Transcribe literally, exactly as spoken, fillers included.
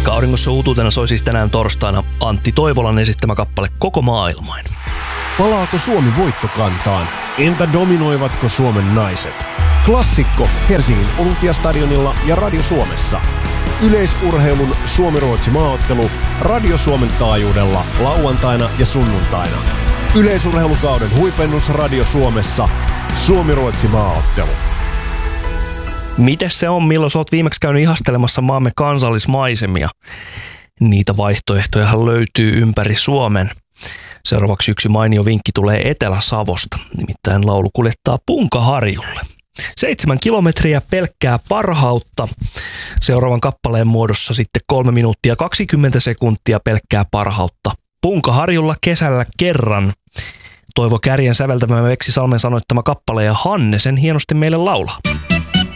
Moikka, auringossa uutuutena soi siis tänään torstaina Antti Toivolan esittämä kappale Koko maailmain. Palaako Suomi voittokantaan? Entä dominoivatko Suomen naiset? Klassikko Helsingin Olympiastadionilla ja Radio Suomessa. Yleisurheilun Suomi-Ruotsi maaottelu Radio Suomen taajuudella lauantaina ja sunnuntaina. Yleisurheilukauden huipennus Radio Suomessa. Suomi-Ruotsi maaottelu. Mites se on, milloin sä oot viimeksi käynyt ihastelemassa maamme kansallismaisemia? Niitä vaihtoehtojahan löytyy ympäri Suomen. Seuraavaksi yksi mainio vinkki tulee Etelä-Savosta, nimittäin laulu kuljettaa Punkaharjulle. Seitsemän kilometriä pelkkää parhautta. Seuraavan kappaleen muodossa sitten kolme minuuttia kaksikymmentä sekuntia pelkkää parhautta. Punkaharjulla kesällä kerran. Toivo Kärjen säveltämä Veksi Salmen sanoittama kappale ja Hanne sen hienosti meille laulaa.